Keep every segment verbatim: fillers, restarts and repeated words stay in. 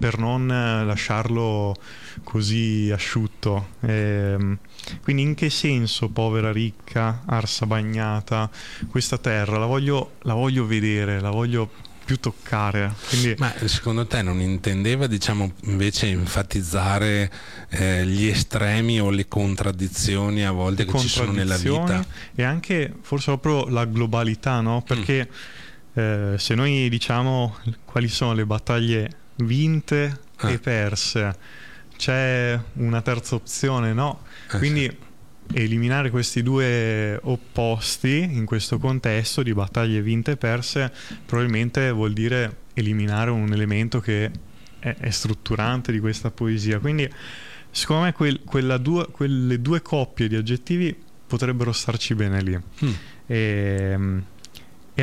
per non lasciarlo così asciutto. Ehm, quindi in che senso povera ricca, arsa bagnata, questa terra la voglio, la voglio vedere, la voglio più toccare. Quindi... Ma secondo te non intendeva, diciamo, invece enfatizzare eh, gli estremi o le contraddizioni a volte che ci sono nella vita? E anche forse proprio la globalità, no? Perché mm. eh, se noi diciamo quali sono le battaglie vinte ah. e perse, c'è una terza opzione, no? Eh, Quindi sì. eliminare questi due opposti in questo contesto di battaglie vinte e perse probabilmente vuol dire eliminare un elemento che è, è strutturante di questa poesia. Quindi secondo me quel, quella due, quelle due coppie di aggettivi potrebbero starci bene lì. Mm. E, e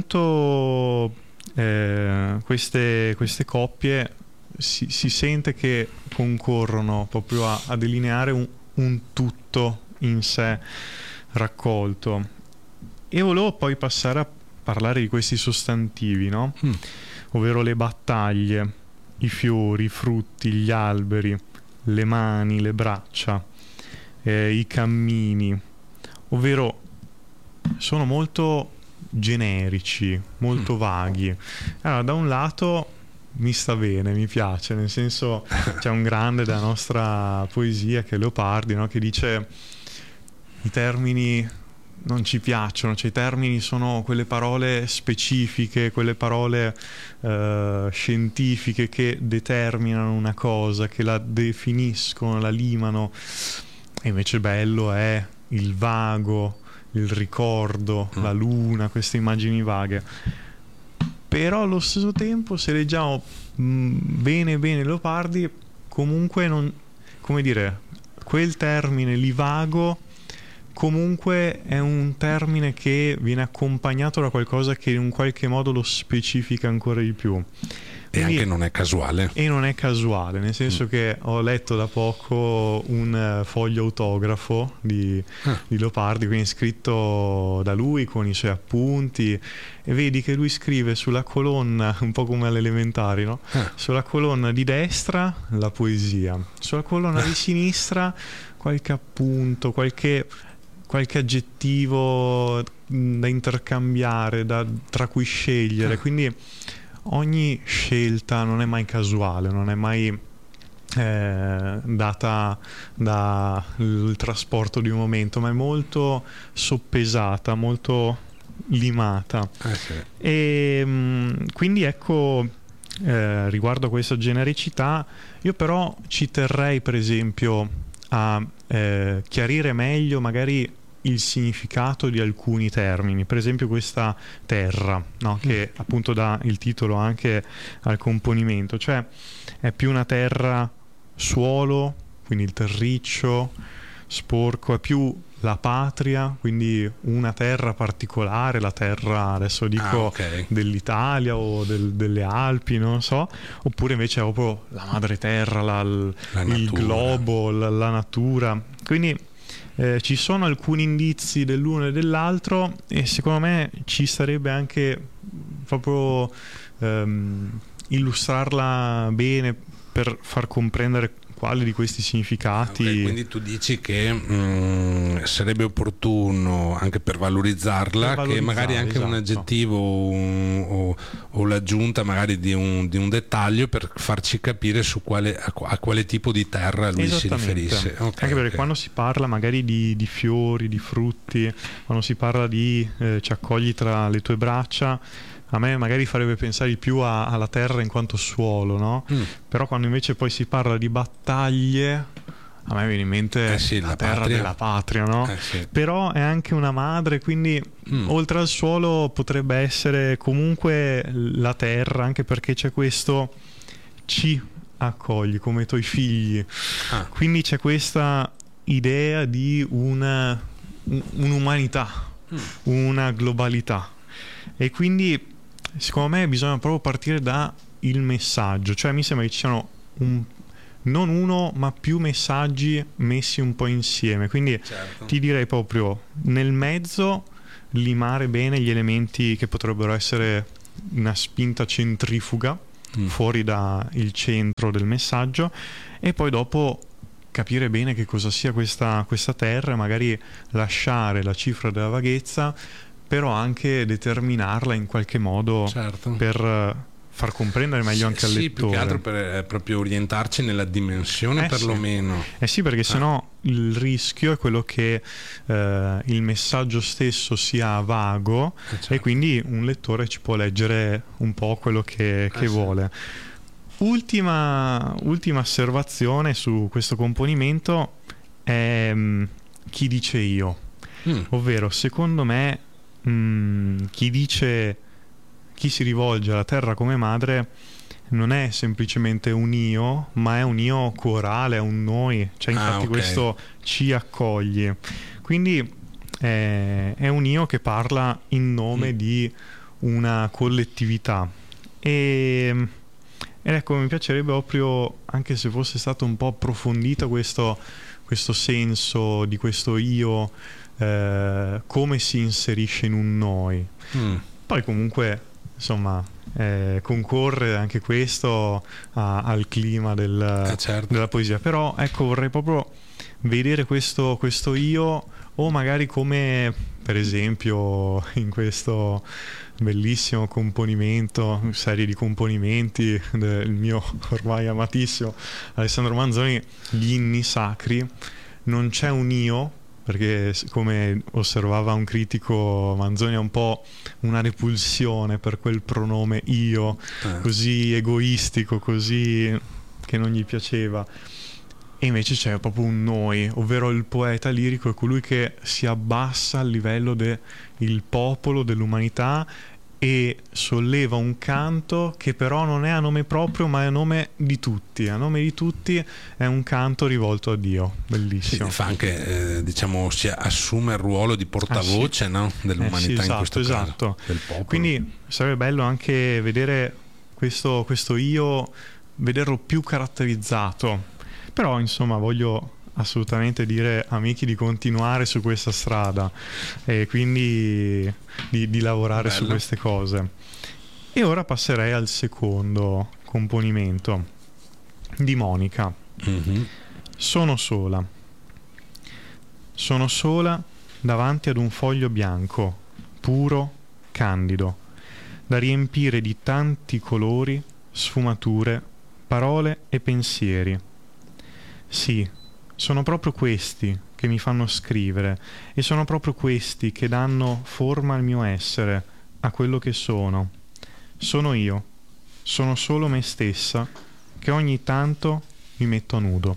appunto eh, queste, queste coppie si, si sente che concorrono proprio a, a delineare un, un tutto in sé raccolto. E volevo poi passare a parlare di questi sostantivi, no? Mm. Ovvero le battaglie, i fiori, i frutti, gli alberi, le mani, le braccia, eh, i cammini, ovvero sono molto generici, molto mm. vaghi. Allora, da un lato mi sta bene, mi piace, nel senso c'è un grande della nostra poesia che è Leopardi, no? Che dice i termini non ci piacciono, cioè i termini sono quelle parole specifiche, quelle parole eh, scientifiche che determinano una cosa, che la definiscono, la limano, e invece bello è il vago, il ricordo, mm. la luna, queste immagini vaghe. Però allo stesso tempo, se leggiamo mh, bene bene Leopardi, comunque non, come dire, quel termine lì vago comunque è un termine che viene accompagnato da qualcosa che in un qualche modo lo specifica ancora di più. E quindi, anche non è casuale. E non è casuale, nel senso mm. che ho letto da poco un uh, foglio autografo di, ah. di Leopardi, quindi scritto da lui con i suoi appunti, e vedi che lui scrive sulla colonna, un po' come alle elementari, no? Ah. Sulla colonna di destra la poesia, sulla colonna ah. di sinistra qualche appunto, qualche... qualche aggettivo da intercambiare, da, tra cui scegliere, quindi ogni scelta non è mai casuale, non è mai eh, data dal trasporto di un momento, ma è molto soppesata, molto limata. Eh sì. E mh, quindi ecco, eh, riguardo a questa genericità, io però ci terrei per esempio a eh, chiarire meglio magari il significato di alcuni termini, per esempio questa terra, no? Che mm. appunto dà il titolo anche al componimento, cioè è più una terra suolo, quindi il terriccio sporco, è più la patria, quindi una terra particolare, la terra adesso dico ah, okay. dell'Italia o del, delle Alpi, non so, oppure invece è proprio la madre terra, la, la il globo, la, la natura. Quindi Eh, ci sono alcuni indizi dell'uno e dell'altro, e secondo me ci sarebbe anche proprio ehm, illustrarla bene per far comprendere quale di questi significati. Okay, quindi tu dici che mh, sarebbe opportuno anche per valorizzarla, per che magari anche esatto. un aggettivo o, o, o l'aggiunta magari di un, di un dettaglio per farci capire su quale, a, a quale tipo di terra lui si riferisce. Okay, anche perché okay. quando si parla magari di, di fiori, di frutti, quando si parla di eh, ci accogli tra le tue braccia, a me magari farebbe pensare di più a, alla terra in quanto suolo, no? Mm. Però quando invece poi si parla di battaglie, a me viene in mente eh sì, la, la terra patria. della patria, no? Eh sì. Però è anche una madre, quindi mm. oltre al suolo potrebbe essere comunque la terra, anche perché c'è questo ci accogli come i tuoi figli. Ah. Quindi c'è questa idea di una, un'umanità, mm. una globalità. E quindi secondo me bisogna proprio partire da il messaggio, cioè mi sembra che ci siano un, non uno ma più messaggi messi un po' insieme, quindi certo. ti direi proprio nel mezzo limare bene gli elementi che potrebbero essere una spinta centrifuga, mm. fuori dal centro del messaggio, e poi dopo capire bene che cosa sia questa, questa terra, magari lasciare la cifra della vaghezza, però anche determinarla in qualche modo, certo, per far comprendere meglio, sì, anche al sì, lettore. Più che altro per eh, proprio orientarci nella dimensione, eh perlomeno. Sì. Eh sì, perché ah. sennò il rischio è quello che eh, il messaggio stesso sia vago, eh certo. e quindi un lettore ci può leggere un po' quello che, che eh vuole. Sì. Ultima, ultima osservazione su questo componimento è mh, chi dice io. Mm. Ovvero, secondo me, mh, chi dice... chi si rivolge alla terra come madre non è semplicemente un io, ma è un io corale, è un noi, cioè infatti ah, okay. questo ci accoglie, quindi è, è un io che parla in nome mm. di una collettività, e, ed ecco, mi piacerebbe proprio, anche se fosse stato un po' approfondito questo, questo senso di questo io, eh, come si inserisce in un noi. Mm. Poi comunque insomma eh, concorre anche questo a, al clima del, eh certo. della poesia, però ecco, vorrei proprio vedere questo, questo io, o magari come per esempio in questo bellissimo componimento, serie di componimenti del mio ormai amatissimo Alessandro Manzoni, gli inni sacri, non c'è un io, perché come osservava un critico, Manzoni ha un po' una repulsione per quel pronome io, eh. così egoistico, così che non gli piaceva, e invece c'è proprio un noi, ovvero il poeta lirico è colui che si abbassa al livello del popolo, dell'umanità, e solleva un canto che però non è a nome proprio, ma è a nome di tutti. A nome di tutti è un canto rivolto a Dio. Bellissimo. Sì, fa anche, eh, diciamo, si assume il ruolo di portavoce, eh sì. no? dell'umanità, eh sì, esatto, in questo esatto. caso, del popolo. Quindi sarebbe bello anche vedere questo, questo io, vederlo più caratterizzato. Però, insomma, voglio assolutamente dire a Miki di continuare su questa strada, e quindi di, di lavorare Bello. su queste cose. E ora passerei al secondo componimento di Monica. Mm-hmm. Sono sola. Sono sola davanti ad un foglio bianco, puro, candido, da riempire di tanti colori, sfumature, parole e pensieri. Sì, sono proprio questi che mi fanno scrivere, e sono proprio questi che danno forma al mio essere, a quello che sono. Sono io, sono solo me stessa, che ogni tanto mi metto a nudo.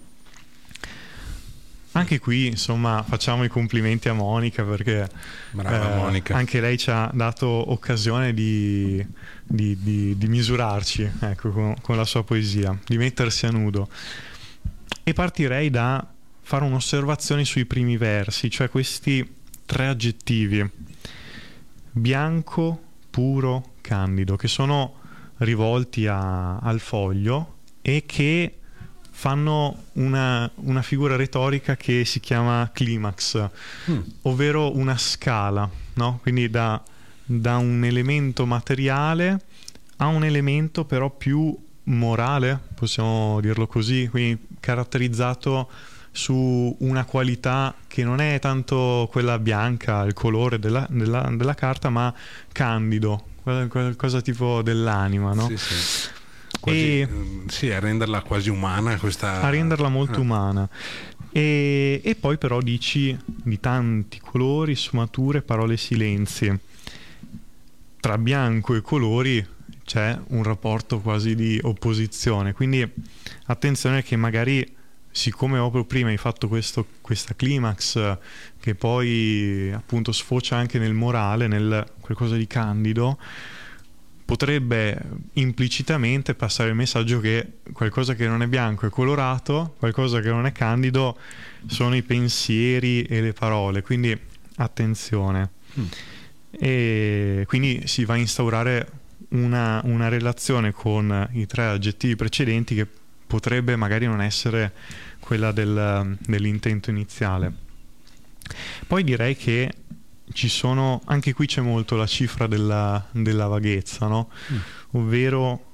Anche qui, insomma, facciamo i complimenti a Monica, perché Brava, eh, Monica. anche lei ci ha dato occasione di, di, di, di misurarci, ecco, con, con la sua poesia, di mettersi a nudo. E partirei da fare un'osservazione sui primi versi, cioè questi tre aggettivi: bianco, puro, candido, che sono rivolti a, al foglio e che fanno una, una figura retorica che si chiama climax, mm. ovvero una scala, no? Quindi da, da un elemento materiale a un elemento però più morale, possiamo dirlo così, quindi caratterizzato su una qualità che non è tanto quella bianca, il colore della, della, della carta, ma candido, qualcosa tipo dell'anima, no? Sì, sì. Quasi, e, sì, a renderla quasi umana, questa... a renderla molto eh. umana. E, e poi però dici di tanti colori, sfumature, parole, silenzi. Tra bianco e colori c'è un rapporto quasi di opposizione, quindi attenzione che magari, siccome proprio prima hai fatto questo, questa climax che poi appunto sfocia anche nel morale, nel qualcosa di candido, potrebbe implicitamente passare il messaggio che qualcosa che non è bianco è colorato, qualcosa che non è candido sono i pensieri e le parole, quindi attenzione. Mm. E quindi si va a instaurare una, una relazione con i tre aggettivi precedenti che potrebbe magari non essere quella del, dell'intento iniziale. Poi direi che ci sono, anche qui c'è molto la cifra della, della vaghezza, no? Mm. Ovvero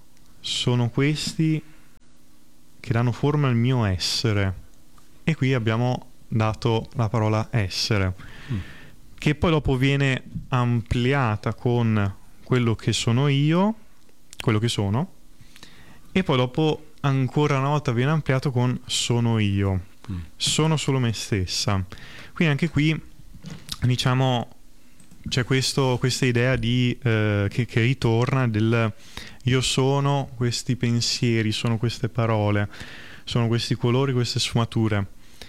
sono questi che danno forma al mio essere. E qui abbiamo dato la parola essere, mm. che poi dopo viene ampliata con quello che sono io, quello che sono, e poi dopo ancora una volta viene ampliato con sono io, mm. sono solo me stessa. Quindi anche qui, diciamo, c'è questo, questa idea di eh, che, che ritorna del io sono questi pensieri, sono queste parole, sono questi colori, queste sfumature.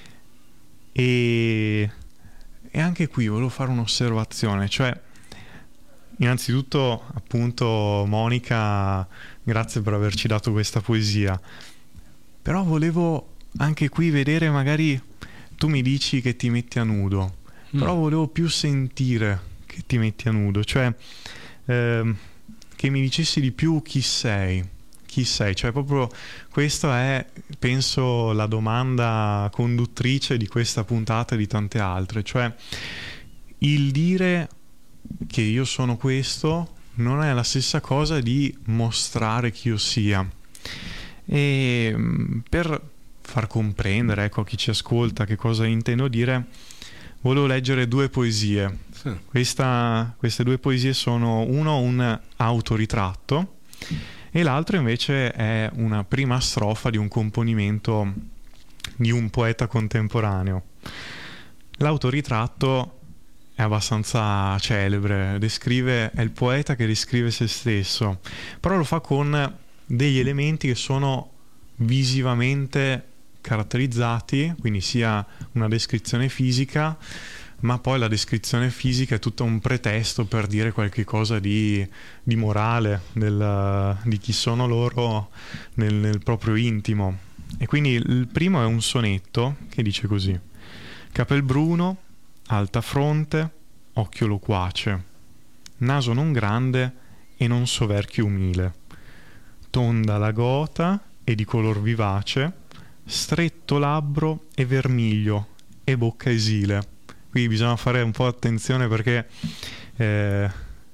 E, e anche qui volevo fare un'osservazione, cioè innanzitutto appunto Monica, grazie per averci dato questa poesia, però volevo anche qui vedere, magari tu mi dici che ti metti a nudo, mm. però volevo più sentire che ti metti a nudo, cioè ehm, che mi dicessi di più chi sei, chi sei, cioè proprio questa è, penso, la domanda conduttrice di questa puntata e di tante altre, cioè il dire che io sono questo non è la stessa cosa di mostrare chi io sia. E per far comprendere, ecco, a chi ci ascolta che cosa intendo dire, volevo leggere due poesie. Sì. Questa, queste due poesie sono uno un autoritratto e l'altro invece è una prima strofa di un componimento di un poeta contemporaneo. L'autoritratto è abbastanza celebre, descrive, è il poeta che descrive se stesso, però lo fa con degli elementi che sono visivamente caratterizzati, quindi sia una descrizione fisica, ma poi la descrizione fisica è tutto un pretesto per dire qualche cosa di, di morale, del, di chi sono loro nel, nel proprio intimo. E quindi il primo è un sonetto che dice così: capelbruno, alta fronte, occhio loquace, naso non grande e non soverchio umile, tonda la gota e di color vivace, stretto labbro e vermiglio e bocca esile. Qui bisogna fare un po' attenzione perché eh,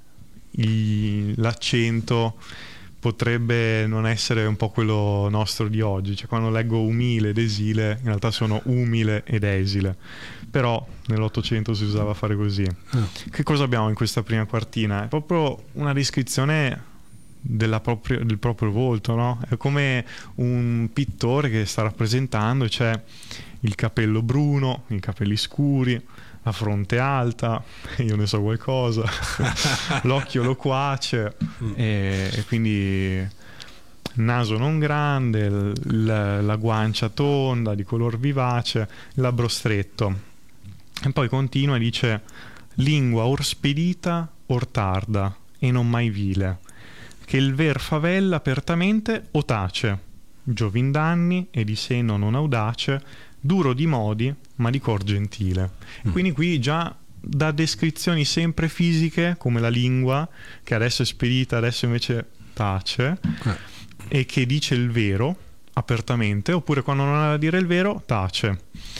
il, l'accento potrebbe non essere un po' quello nostro di oggi, cioè quando leggo umile ed esile in realtà sono umile ed esile, però nell'Ottocento si usava fare così. Oh. Che cosa abbiamo in questa prima quartina? È proprio una descrizione della propria, del proprio volto, no? È come un pittore che sta rappresentando, c'è il capello bruno, i capelli scuri, la fronte alta, io ne so qualcosa, l'occhio loquace e, e quindi naso non grande, l, la guancia tonda di color vivace, il labbro stretto. E poi continua e dice: lingua or spedita or tarda e non mai vile, che il ver favella apertamente o tace, giovin d'anni e di seno non audace, duro di modi ma di cor gentile. Mm. Quindi qui già da descrizioni sempre fisiche, come la lingua che adesso è spedita, adesso invece tace, eh. e che dice il vero apertamente, oppure quando non ha da dire il vero tace,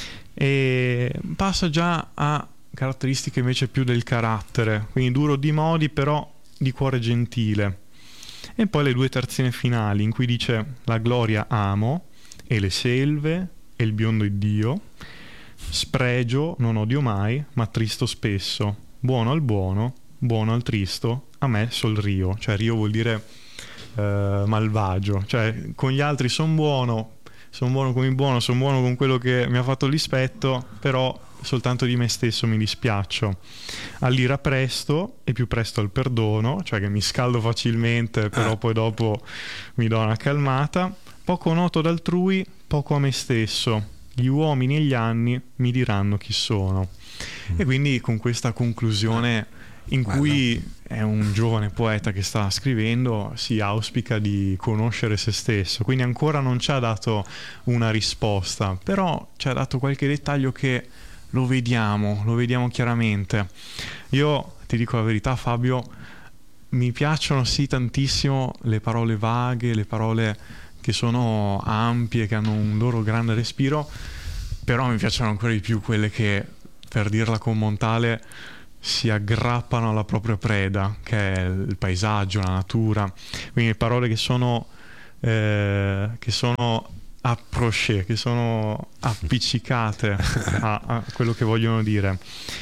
e passa già a caratteristiche invece più del carattere, quindi duro di modi però di cuore gentile. E poi le due terzine finali in cui dice la gloria amo e le selve e il biondo Iddio, spregio non odio mai ma tristo spesso, buono al buono, buono al tristo, a me sol rio, cioè rio vuol dire eh, malvagio, cioè con gli altri sono buono, sono buono con il buono, sono buono con quello che mi ha fatto l'ispetto, però soltanto di me stesso mi dispiaccio. All'ira presto e più presto al perdono, cioè che mi scaldo facilmente però eh. poi dopo mi do una calmata, poco noto d'altrui, poco a me stesso, gli uomini e gli anni mi diranno chi sono. Mm. E quindi con questa conclusione in cui è un giovane poeta che sta scrivendo, si auspica di conoscere se stesso, quindi ancora non ci ha dato una risposta, però ci ha dato qualche dettaglio che lo vediamo, lo vediamo chiaramente. Io ti dico la verità, Fabio, mi piacciono sì tantissimo le parole vaghe, le parole che sono ampie, che hanno un loro grande respiro, però mi piacciono ancora di più quelle che, per dirla con Montale, si aggrappano alla propria preda, che è il paesaggio, la natura. Quindi parole che sono eh, che sono approché, che sono appiccicate a, a quello che vogliono dire.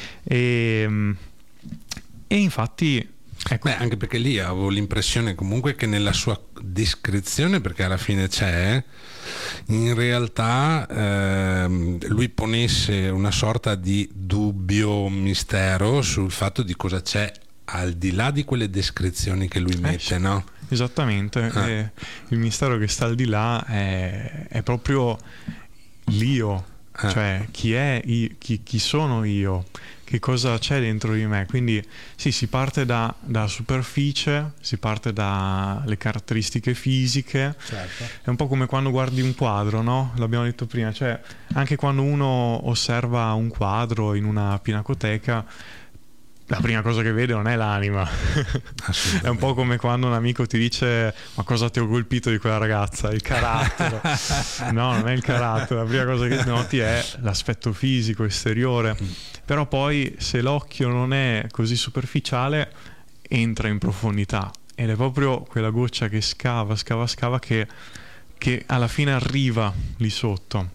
E, e infatti ecco. Beh, anche perché lì avevo l'impressione comunque che nella sua descrizione, perché alla fine c'è, in realtà ehm, lui ponesse una sorta di dubbio, mistero sul fatto di cosa c'è al di là di quelle descrizioni che lui mette, eh sì, no? Esattamente, ah. E il mistero che sta al di là è, è proprio l'io, ah. cioè chi è io, chi, chi sono io, che cosa c'è dentro di me. Quindi sì, si parte da, da superficie, si parte dalle caratteristiche fisiche, certo. È un po' come quando guardi un quadro, no? L'abbiamo detto prima, cioè anche quando uno osserva un quadro in una pinacoteca, la prima cosa che vede non è l'anima. È un po' come quando un amico ti dice: ma cosa ti ho colpito di quella ragazza? Il carattere. No, non è il carattere, la prima cosa che noti è l'aspetto fisico, esteriore. Però poi se l'occhio non è così superficiale entra in profondità, ed è proprio quella goccia che scava, scava, scava che, che alla fine arriva lì sotto.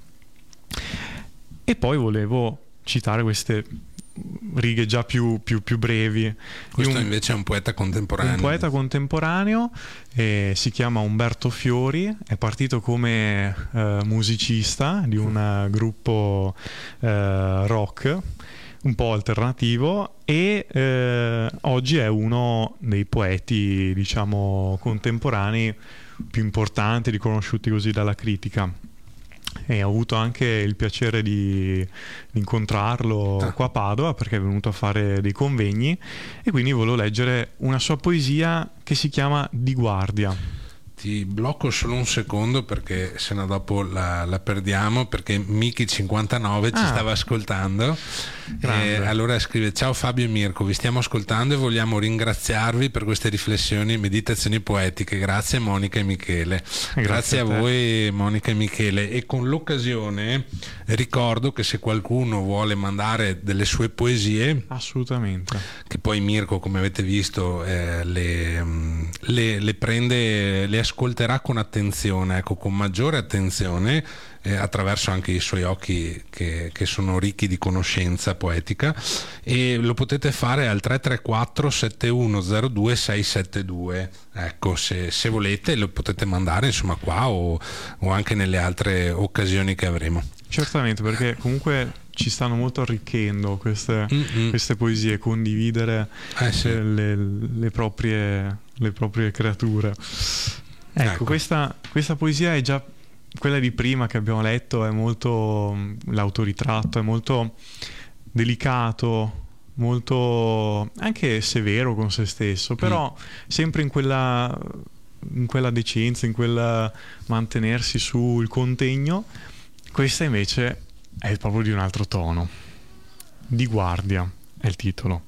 E poi volevo citare queste righe già più, più, più brevi. Questo un, invece è un poeta contemporaneo. Un poeta contemporaneo, eh, si chiama Umberto Fiori, è partito come eh, musicista di un gruppo eh, rock un po' alternativo, e eh, oggi è uno dei poeti, diciamo, contemporanei più importanti, riconosciuti così dalla critica. E ho avuto anche il piacere di, di incontrarlo ah. qua a Padova, perché è venuto a fare dei convegni, e quindi volevo leggere una sua poesia che si chiama Di guardia. Ti blocco solo un secondo perché sennò dopo la, la perdiamo, perché Miki cinquantanove ci ah. stava ascoltando. E allora scrive: ciao Fabio e Mirko, vi stiamo ascoltando e vogliamo ringraziarvi per queste riflessioni e meditazioni poetiche. Grazie Monica e Michele. Grazie, Grazie a, a voi Monica e Michele. E con l'occasione ricordo che se qualcuno vuole mandare delle sue poesie, assolutamente, che poi Mirko, come avete visto, eh, le, le, le prende, le ascolterà con attenzione, ecco, con maggiore attenzione, eh, attraverso anche i suoi occhi che, che sono ricchi di conoscenza poetica, e lo potete fare al tre tre quattro sette uno zero due sei sette due. Ecco, se, se volete lo potete mandare, insomma, qua o, o anche nelle altre occasioni che avremo. Certamente, perché comunque ci stanno molto arricchendo queste, queste poesie, condividere eh sì. le, le, proprie, le proprie creature. Ecco, ecco. Questa, questa poesia è già quella di prima che abbiamo letto, è molto l'autoritratto, è molto delicato, molto anche severo con se stesso, però mm. sempre in quella, in quella decenza, in quel mantenersi sul contegno. Questa invece è proprio di un altro tono. Di guardia è il titolo.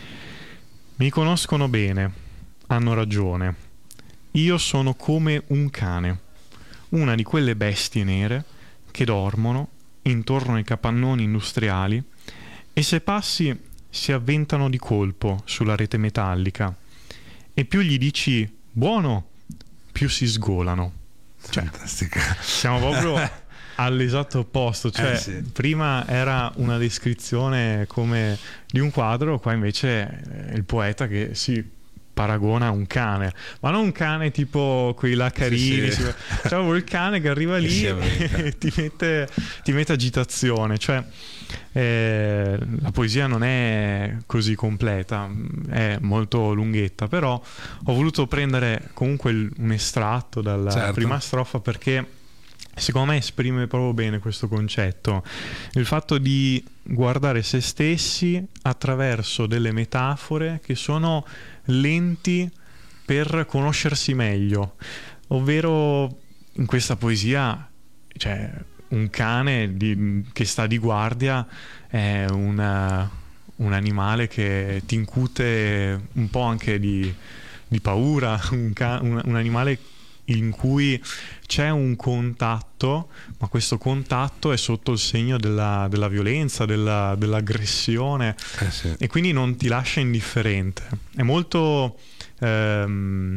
Mi conoscono bene, hanno ragione. Io sono come un cane, una di quelle bestie nere che dormono intorno ai capannoni industriali e se passi si avventano di colpo sulla rete metallica, e più gli dici buono, più si sgolano. Cioè, fantastica. Siamo proprio all'esatto opposto, cioè eh sì. prima era una descrizione come di un quadro, qua invece è il poeta che si paragona a un cane, ma non un cane tipo quei là carini, sì, sì. Cioè proprio il cane che arriva lì e, e ti mette, ti mette agitazione, cioè eh, la poesia non è così completa, è molto lunghetta, però ho voluto prendere comunque il, un estratto dalla certo. prima strofa, perché secondo me esprime proprio bene questo concetto, il fatto di guardare se stessi attraverso delle metafore che sono lenti per conoscersi meglio, ovvero in questa poesia, cioè, un cane di, che sta di guardia è una, un animale che ti incute un po' anche di, di paura, un, ca- un, un animale in cui c'è un contatto, ma questo contatto è sotto il segno della, della violenza, della, dell'aggressione, eh sì. e quindi non ti lascia indifferente. È molto ehm,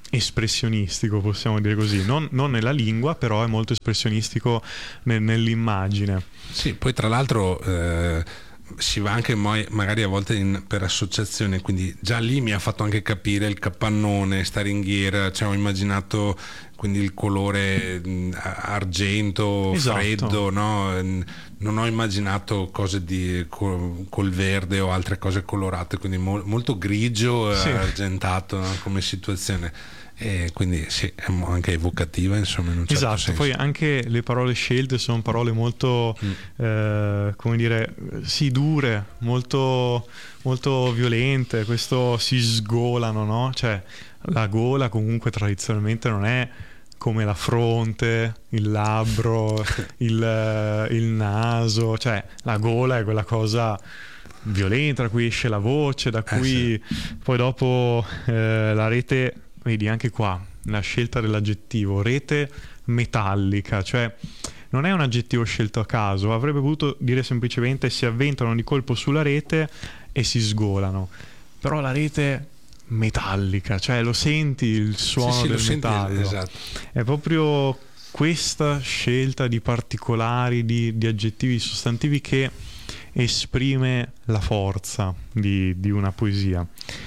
espressionistico, possiamo dire così, non, non nella lingua, però è molto espressionistico nel, nell'immagine. Sì, poi tra l'altro eh, si va anche mo- magari a volte in, per associazione, quindi già lì mi ha fatto anche capire il capannone, sta ringhiera, cioè ho immaginato quindi il colore mh, argento, esatto. freddo, no? Non ho immaginato cose di, col, col verde o altre cose colorate, quindi mo- molto grigio, sì. argentato, no? Come situazione. E quindi sì, è anche evocativa, insomma, in un certo esatto, senso. poi anche le parole scelte sono parole molto mm. eh, come dire, sì, dure, molto, molto violente, questo si sgolano, no? Cioè la gola comunque tradizionalmente non è come la fronte, il labbro, il, il naso, cioè la gola è quella cosa violenta da cui esce la voce, da cui eh sì. Poi dopo eh, la rete, vedi anche qua la scelta dell'aggettivo, rete metallica, cioè non è un aggettivo scelto a caso, avrebbe potuto dire semplicemente si avventano di colpo sulla rete e si sgolano, però la rete metallica, cioè lo senti il suono sì, sì, del metallo, senti, esatto. È proprio questa scelta di particolari, di, di aggettivi, sostantivi che esprime la forza di, di una poesia.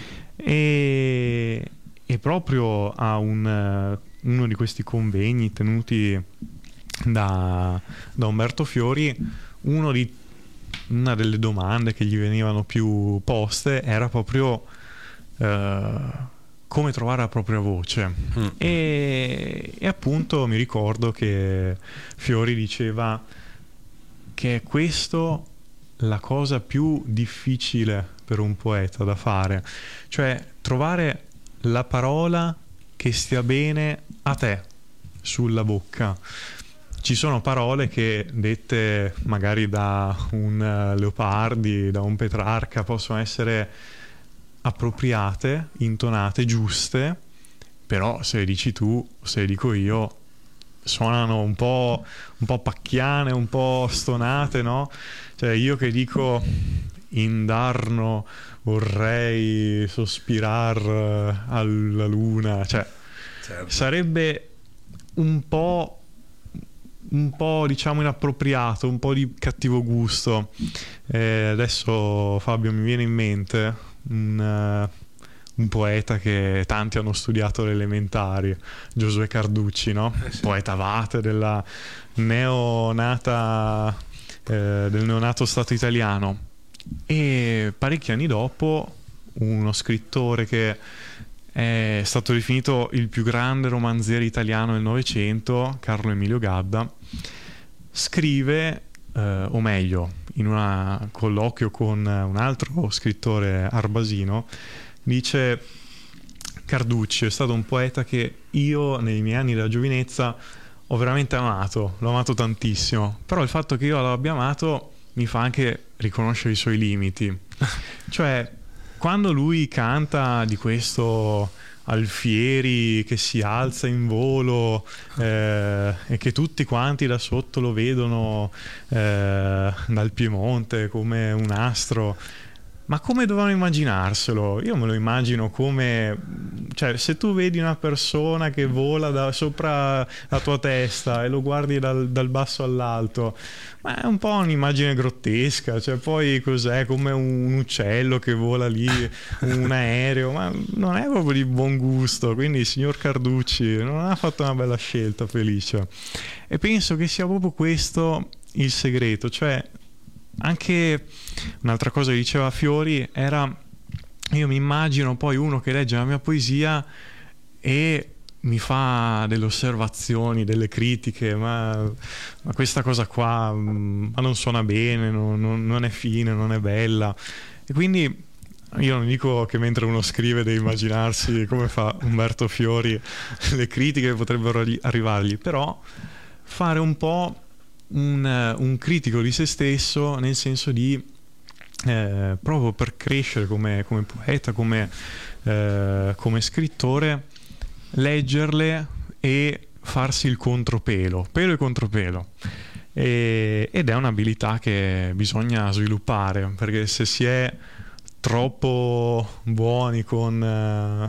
E, e proprio a un, uno di questi convegni tenuti da, da Umberto Fiori, uno di, una delle domande che gli venivano più poste era proprio uh, come trovare la propria voce. Mm. E, e appunto mi ricordo che Fiori diceva che è questo la cosa più difficile per un poeta da fare, cioè trovare la parola che stia bene a te sulla bocca. Ci sono parole che dette magari da un Leopardi, da un Petrarca, possono essere appropriate, intonate, giuste, però se le dici tu, se le dico io, suonano un po', un po' pacchiane, un po' stonate, no? Cioè io che dico indarno vorrei sospirar alla luna, cioè certo. Sarebbe un po' un po' diciamo inappropriato, un po' di cattivo gusto. Eh, adesso Fabio mi viene in mente un, uh, un poeta che tanti hanno studiato alle elementari, Giosuè Carducci, no? Eh sì. Poeta vate della neonata eh, del neonato Stato italiano. E parecchi anni dopo uno scrittore che è stato definito il più grande romanziere italiano del Novecento, Carlo Emilio Gadda, scrive, eh, o meglio, in un colloquio con un altro scrittore arbasino, dice: Carducci è stato un poeta che io nei miei anni della giovinezza ho veramente amato, l'ho amato tantissimo, però il fatto che io l'abbia amato mi fa anche riconoscere i suoi limiti. Cioè, quando lui canta di questo Alfieri che si alza in volo eh, e che tutti quanti da sotto lo vedono eh, dal Piemonte come un astro, ma come dovevano immaginarselo? Io me lo immagino come, cioè, se tu vedi una persona che vola da sopra la tua testa e lo guardi dal, dal basso all'alto, ma è un po' un'immagine grottesca, cioè poi cos'è? Come un uccello che vola lì, un aereo, ma non è proprio di buon gusto. Quindi il signor Carducci non ha fatto una bella scelta, Felice, e penso che sia proprio questo il segreto. Cioè, anche un'altra cosa che diceva Fiori era: io mi immagino poi uno che legge la mia poesia e mi fa delle osservazioni, delle critiche, ma, ma questa cosa qua ma non suona bene, non, non, non è fine, non è bella. E quindi io non dico che mentre uno scrive deve immaginarsi come fa Umberto Fiori le critiche che potrebbero arrivargli, però fare un po' un, un critico di se stesso, nel senso di eh, proprio per crescere come, come poeta, come, eh, come scrittore, leggerle e farsi il contropelo, pelo e contropelo. E, ed è un'abilità che bisogna sviluppare, perché se si è troppo buoni con,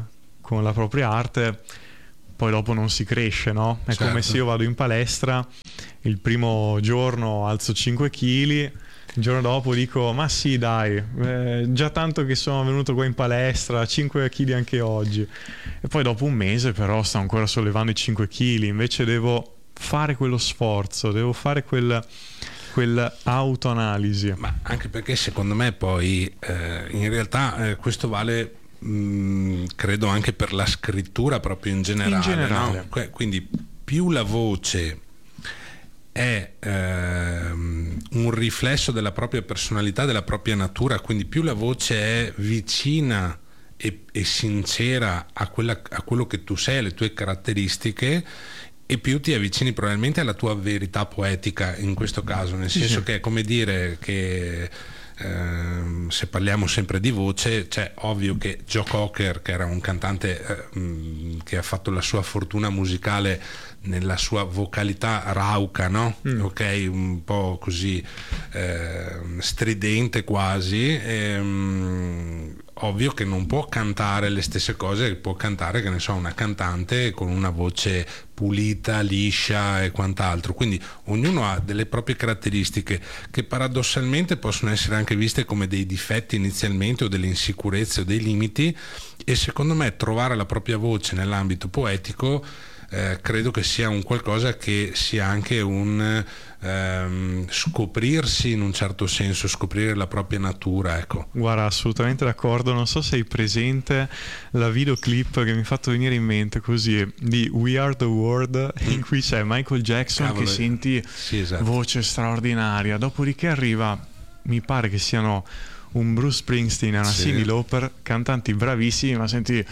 con la propria arte, poi dopo non si cresce, no? È certo. Come se io vado in palestra, il primo giorno alzo cinque chili, il giorno dopo dico ma sì dai, eh, già tanto che sono venuto qua in palestra, cinque chili anche oggi, e poi dopo un mese però sto ancora sollevando i cinque chili, invece devo fare quello sforzo, devo fare quel, quell'autoanalisi. Ma anche perché secondo me poi eh, in realtà eh, questo vale mh, credo anche per la scrittura proprio in generale, in generale. No? Quindi più la voce è ehm, un riflesso della propria personalità, della propria natura, quindi più la voce è vicina e, e sincera a, quella, a quello che tu sei, alle tue caratteristiche, e più ti avvicini probabilmente alla tua verità poetica in questo caso, nel senso sì. Che è come dire che eh, se parliamo sempre di voce, cioè ovvio che Joe Cocker, che era un cantante eh, mh, che ha fatto la sua fortuna musicale nella sua vocalità rauca, no? Mm. Ok, un po' così eh, stridente quasi, ehm, ovvio che non può cantare le stesse cose che può cantare, che ne so, una cantante con una voce pulita, liscia e quant'altro, quindi ognuno ha delle proprie caratteristiche che paradossalmente possono essere anche viste come dei difetti inizialmente o delle insicurezze o dei limiti, e secondo me trovare la propria voce nell'ambito poetico Eh, credo che sia un qualcosa che sia anche un ehm, scoprirsi in un certo senso, scoprire la propria natura, ecco. Guarda, assolutamente d'accordo. Non so se hai presente la videoclip che mi ha fatto venire in mente così di We Are the World, mm. in cui c'è Michael Jackson. Cavolo, che senti sì, esatto. Voce straordinaria, dopodiché arriva, mi pare che siano un Bruce Springsteen e una sì. Cyndi Lauper, cantanti bravissimi, ma senti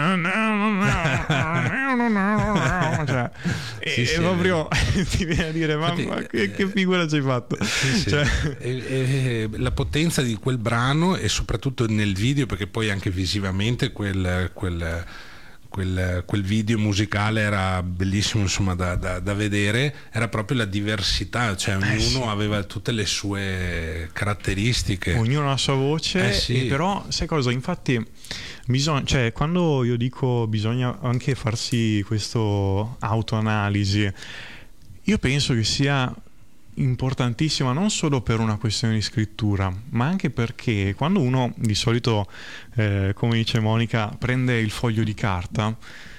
cioè, sì, e, sì, e proprio ti viene a dire ma, Infatti, ma che, che figura ci hai fatto, sì, sì. Cioè... E, e, la potenza di quel brano, e soprattutto nel video, perché poi anche visivamente quel, quel Quel, quel video musicale era bellissimo, insomma, da, da, da vedere, era proprio la diversità, cioè ognuno eh sì. aveva tutte le sue caratteristiche, ognuno ha la sua voce, eh sì. e però sai cosa, infatti bisogna, cioè quando io dico bisogna anche farsi questo autoanalisi, io penso che sia importantissima non solo per una questione di scrittura, ma anche perché quando uno di solito, eh, come dice Monica, prende il foglio di carta,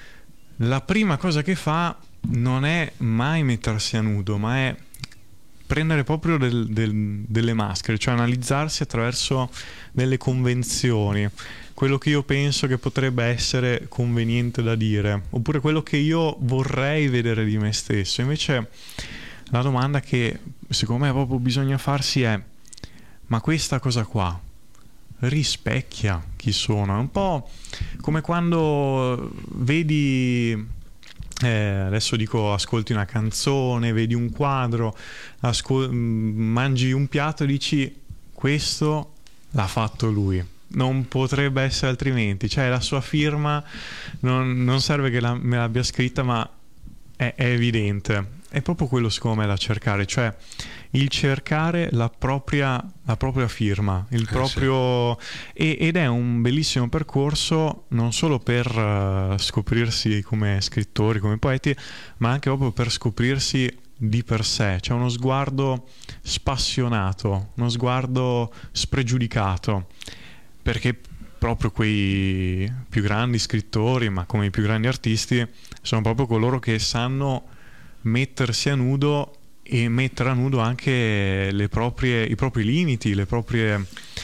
la prima cosa che fa non è mai mettersi a nudo, ma è prendere proprio del, del, delle maschere, cioè analizzarsi attraverso delle convenzioni, quello che io penso che potrebbe essere conveniente da dire, oppure quello che io vorrei vedere di me stesso. Invece la domanda che secondo me proprio bisogna farsi è: ma questa cosa qua rispecchia chi sono? È un po' come quando vedi, eh, adesso dico, ascolti una canzone, vedi un quadro, ascol- mangi un piatto e dici questo l'ha fatto lui, non potrebbe essere altrimenti, cioè la sua firma non, non serve che la, me l'abbia scritta, ma è, è evidente. È proprio quello secondo me da cercare, cioè il cercare la propria, la propria firma, il eh proprio sì. e, ed è un bellissimo percorso non solo per uh, scoprirsi come scrittori, come poeti, ma anche proprio per scoprirsi di per sé. C'è uno sguardo spassionato, uno sguardo spregiudicato, perché proprio quei più grandi scrittori, ma come i più grandi artisti, sono proprio coloro che sanno mettersi a nudo e mettere a nudo anche le proprie, i propri limiti, le proprie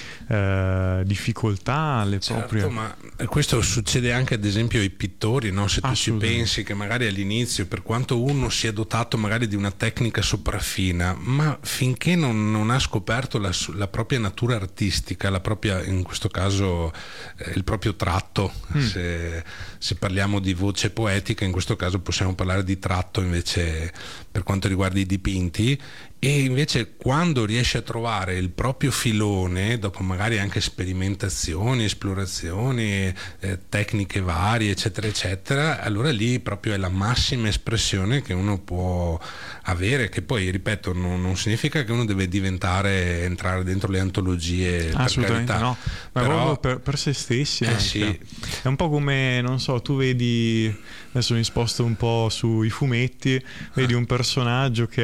eh, difficoltà, le certo, proprie... ma questo succede anche ad esempio ai pittori, no? Se tu ci pensi che magari all'inizio, per quanto uno sia dotato magari di una tecnica sopraffina, ma finché non, non ha scoperto la, la propria natura artistica, la propria, in questo caso eh, il proprio tratto, mm. se, se parliamo di voce poetica, in questo caso possiamo parlare di tratto invece per quanto riguarda i dipinti, E invece quando riesci a trovare il proprio filone, dopo magari anche sperimentazioni, esplorazioni, eh, tecniche varie, eccetera, eccetera, allora lì proprio è la massima espressione che uno può avere, che poi, ripeto, non, non significa che uno deve diventare, entrare dentro le antologie, assolutamente per carità, no, ma però proprio per, per se stessi, eh sì. È un po' come, non so, tu vedi, adesso mi sposto un po' sui fumetti, vedi un personaggio che